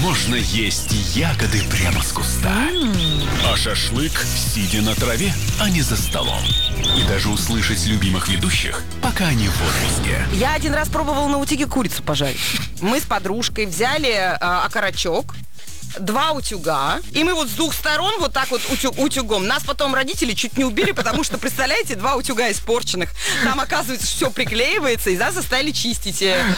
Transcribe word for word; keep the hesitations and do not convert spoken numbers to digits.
можно есть ягоды прямо с куста. А шашлык, сидя на траве, а не за столом. И даже услышать любимых ведущих, пока они в отпуске. Я один раз пробовала на утюге курицу пожарить. Мы с подружкой взяли э, окорочок, два утюга, и мы вот с двух сторон вот так вот утю, утюгом. Нас потом родители чуть не убили, потому что, представляете, два утюга испорченных. Там, оказывается, все приклеивается, и нас заставили чистить.